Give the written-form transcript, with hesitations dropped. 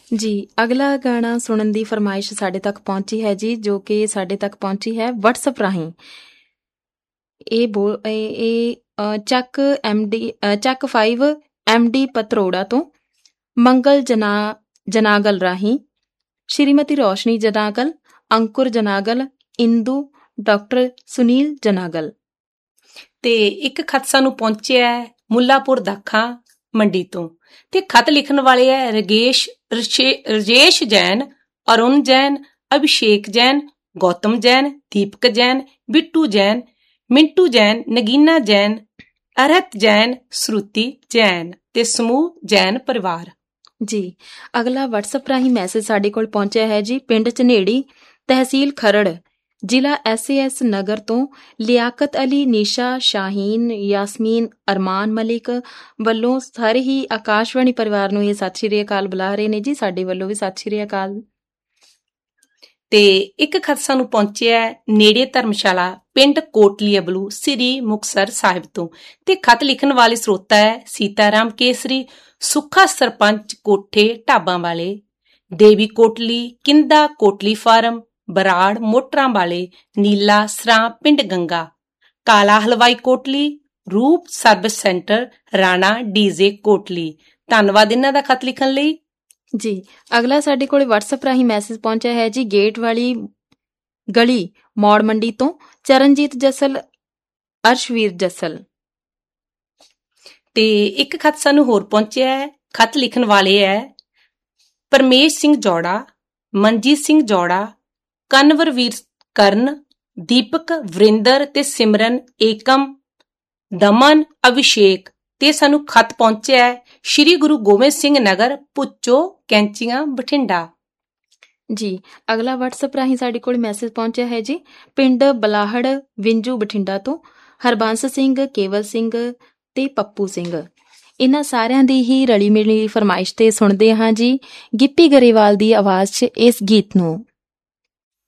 ਜੀ ਅਗਲਾ ਗਾਣਾ ਸੁਣਨ ਦੀ ਫਰਮਾਇਸ਼ ਸਾਡੇ ਤੱਕ ਪਹੁੰਚੀ ਹੈ ਜੀ, ਜੋ ਕਿ ਸਾਡੇ ਤੱਕ ਪਹੁੰਚੀ ਹੈ WhatsApp ਰਾਹੀਂ। ਚੱਕ ਚੱਕ 5 MD ਪਤਰੋੜਾ ਤੋਂ ਮੰਗਲ ਜਨਾਗਲ ਰਾਹੀਂ ਸ਼੍ਰੀਮਤੀ ਰੋਸ਼ਨੀ ਜਨਾਗਲ, ਅੰਕੁਰ ਜਨਾਗਲ, ਇੰਦੂ, ਡਾਕਟਰ ਸੁਨੀਲ ਜਨਾਗਲ। ਤੇ ਇੱਕ ਖਤ ਸਾਨੂੰ ਪਹੁੰਚਿਆ ਮੁੱਲਾਪੁਰ ਦਾਖਾ ਮੰਡੀ ਤੋਂ, ਤੇ ਖਤ ਲਿਖਣ ਵਾਲੇ ਹੈ ਰਜੇਸ਼ ਜੈਨ, ਅਰੁਣ ਜੈਨ, ਅਭਿਸ਼ੇਕ ਜੈਨ, ਗੌਤਮ ਜੈਨ, ਦੀਪਕ ਜੈਨ, ਬਿੱਟੂ ਜੈਨ, ਮਿੰਟੂ ਜੈਨ, ਨਗੀਨਾ ਜੈਨ, ਅਰਹਤ ਜੈਨ, ਸ਼ਰੂਤੀ ਜੈਨ ਤੇ ਸਮੂਹ ਜੈਨ ਪਰਿਵਾਰ। ਜੀ ਅਗਲਾ WhatsApp ਰਾਹੀਂ ਮੈਸੇਜ ਸਾਡੇ ਕੋਲ ਪਹੁੰਚਿਆ ਹੈ ਜੀ, ਪਿੰਡ ਝਨੇੜੀ, ਤਹਿਸੀਲ ਖਰੜ, ਜ਼ਿਲ੍ਹਾ SAS ਨਗਰ ਤੋਂ ਲਿਆਕਤ ਅਲੀ, ਨੀਸ਼ਾ, ਸ਼ਾਹੀਨ, ਯਾਸਮੀਨ, ਅਰਮਾਨ ਮਲਿਕ ਵੱਲੋਂ ਸਾਰੇ ਹੀ ਆਕਾਸ਼ਵਾਣੀ ਪਰਿਵਾਰ ਨੂੰ ਇਹ ਸਤਿ ਸ਼੍ਰੀ ਅਕਾਲ ਬੁਲਾ ਰਹੇ ਨੇ ਜੀ। ਸਾਡੇ ਵੱਲੋਂ ਵੀ ਸਤਿ ਸ਼੍ਰੀ ਅਕਾਲ। ਤੇ ਇੱਕ ਖਤ ਸਾਨੂੰ ਪਹੁੰਚਿਆ ਨੇੜੇ ਧਰਮਸ਼ਾਲਾ, ਪਿੰਡ ਕੋਟਲੀ ਅਬਲੂ, ਸ੍ਰੀ ਮੁਕਤਸਰ ਸਾਹਿਬ ਤੋਂ, ਤੇ ਖਤ ਲਿਖਣ ਵਾਲੇ ਸਰੋਤਾ ਹੈ ਸੀਤਾਰਾਮ ਕੇਸਰੀ, ਸੁੱਖਾ ਸਰਪੰਚ ਕੋਠੇ ਢਾਬਾਂ ਵਾਲੇ, ਦੇਵੀ ਕੋਟਲੀ, ਕਿੰਦਾ ਕੋਟਲੀ ਫਾਰਮ, ਬਰਾੜ ਮੋਟਰਾਂ ਵਾਲੇ, ਨੀਲਾ ਸਰਾਂ ਪਿੰਡ ਗੰਗਾ, ਕਾਲਾ ਹਲਵਾਈ ਕੋਟਲੀ, ਰੂਪ service centre Rana DJ Kotli. ਧੰਨਵਾਦ ਇਹਨਾਂ ਦਾ ਖਤ ਲਿਖਣ ਲਈ ਜੀ। ਅਗਲਾ ਸਾਡੇ ਕੋਲ WhatsApp ਰਾਹੀਂ ਮੈਸੇਜ ਪਹੁੰਚਿਆ ਹੈ ਜੀ, ਗੇਟ ਵਾਲੀ ਗਲੀ ਮੌੜ ਮੰਡੀ ਤੋਂ ਚਰਨਜੀਤ ਜਸਲ, ਅਰਸ਼ਵੀਰ ਜਸਲ। ਤੇ ਇੱਕ ਖਤ ਸਾਨੂੰ ਹੋਰ ਪਹੁੰਚਿਆ ਹੈ, ਖਤ ਲਿਖਣ ਵਾਲੇ ਹੈ ਪਰਮੇਸ਼ ਸਿੰਘ ਜੌੜਾ, ਮਨਜੀਤ ਸਿੰਘ ਜੌੜਾ, ਕਨਵਰਵੀਰ ਕਰਨ, ਦੀਪਕ, ਵਰਿੰਦਰ ਤੇ ਸਿਮਰਨ, ਏਕਮ, ਦਮਨ, ਅਭਿਸ਼ੇਕ। ਤੇ ਸਾਨੂੰ ਖਤ ਪਹੁੰਚਿਆ ਹੈ ਸ਼੍ਰੀ ਗੁਰੂ ਗੋਬਿੰਦ ਸਿੰਘ ਨਗਰ, ਪੁੱਚੋ, ਕੈਂਚੀਆਂ, ਬਠਿੰਡਾ। ਜੀ ਅਗਲਾ WhatsApp ਰਾਹੀਂ ਸਾਡੇ ਕੋਲ ਮੈਸੇਜ ਪਹੁੰਚਿਆ ਹੈ ਜੀ, ਪਿੰਡ ਬਲਾਹੜ, ਵਿੰਜੂ, ਬਠਿੰਡਾ ਤੋਂ ਹਰਬੰਸ ਸਿੰਘ, ਕੇਵਲ ਸਿੰਘ ਤੇ ਪੱਪੂ ਸਿੰਘ। ਇਹਨਾਂ ਸਾਰਿਆਂ ਦੀ ਹੀ ਰਲੀ ਮਿਲੀ ਫਰਮਾਇਸ਼ ਤੇ ਸੁਣਦੇ ਹਾਂ ਜੀ ਗਿੱਪੀ ਗਰੇਵਾਲ ਦੀ ਆਵਾਜ਼ 'ਚ ਇਸ ਗੀਤ ਨੂੰ।